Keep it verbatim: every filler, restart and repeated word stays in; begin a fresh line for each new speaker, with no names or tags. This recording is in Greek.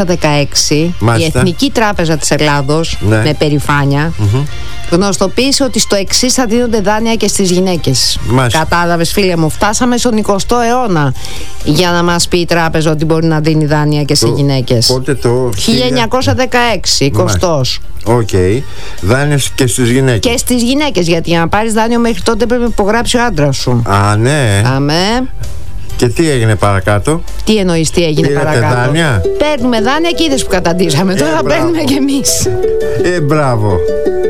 δεκαέξι η Εθνική Τράπεζα της Ελλάδος, ναι, με περηφάνεια, mm-hmm, γνωστοποίησε ότι στο εξής θα δίνονται δάνεια και στις γυναίκες. Μάλιστα. Κατάλαβες, φίλε μου, φτάσαμε στον εικοστό αιώνα για να μας πει η τράπεζα ότι μπορεί να δίνει δάνεια και στις το, γυναίκες.
Πότε το
χίλια εννιακόσια δεκαέξι, εικοστός.
Οκ. Okay. Δάνεια και στις γυναίκες.
Και στις γυναίκες, γιατί για να πάρεις δάνειο μέχρι τότε πρέπει να υπογράψει ο άντρας σου.
Α, ναι.
Αμέ.
Και τι έγινε παρακάτω?
Τι εννοείς, τι έγινε
Πήρατε
παρακάτω?
Δάνεια?
Παίρνουμε δάνεια και είδες που καταντήσαμε. Τώρα ε, παίρνουμε κι εμείς.
Ε, μπράβο.